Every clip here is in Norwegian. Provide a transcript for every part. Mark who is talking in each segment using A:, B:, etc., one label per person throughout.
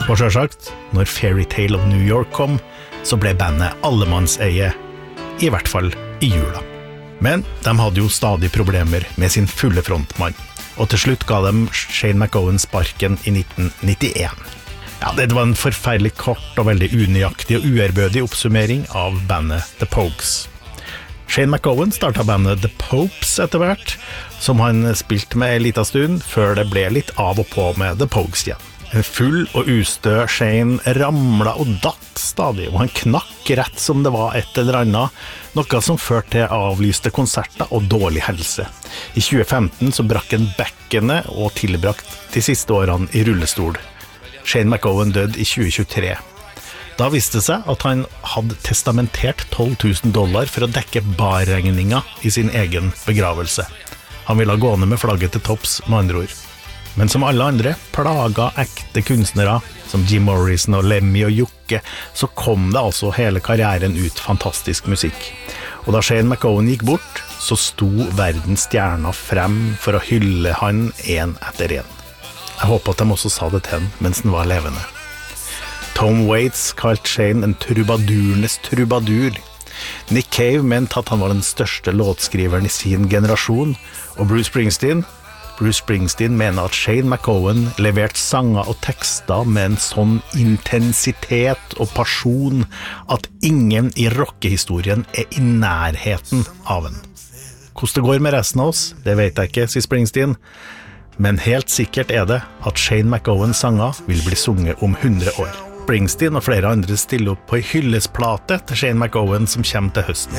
A: Og selvsagt, når Fairy Tale of New York kom, så ble bandet allemannseie, i hvert fall i jula. Men de hadde jo stadig problemer med sin fulle frontmann, og til slutt ga de Shane MacGowan sparken i 1991. Ja, det var en forferdelig kort og veldig unøyaktig og uærbødig oppsummering av bandet The Pogues. Shane MacGowan startet bandet The Popes etter hvert, som han spilte med en liten stund, før det ble litt av og på med The Pogues igjen. En full og ustø Shane ramlet og datt stadig, og han knakk rett som det var et eller annet, noe som førte til avlyste konserter og dårlig helse. I 2015 så brakk han bekkenet og tilbrakt de siste årene i rullestol. Shane MacGowan døde i 2023. Da viste det seg at han hadde testamentert $12,000 for å dekke barregninga i sin egen begravelse. Han ville gå ned med flagget til topps, med andre ord. Men som alle andre plaga ekte kunstnere, som Jim Morrison og Lemmy og Jokke, så kom det altså hele karrieren ut fantastisk musikk. Og da Shane MacGowan gikk bort, så sto verdens stjerner frem for å hylle han en etter en. Jeg håper at de også sa det til han mens han var levende. Tom Waits kalte Shane en trubadurenes trubadur. Nick Cave mente at han var den største låtskriveren i sin generasjon, og Bruce Springsteen mener at Shane MacGowan leverte sanger og tekster med en sånn intensitet og pasjon at ingen i rockehistorien er i nærheten av den. Hvordan det går med resten av oss, det vet jeg ikke, sier Springsteen, men helt sikkert er det at Shane MacGowans sanger vil bli sunget om 100 år. Springsteen og flere andre stiller opp på en hyllesplate til Shane MacGowan som kommer til høsten.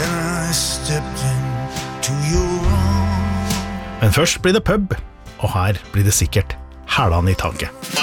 A: Men først blir det pub, og her blir det sikkert hælene i taket.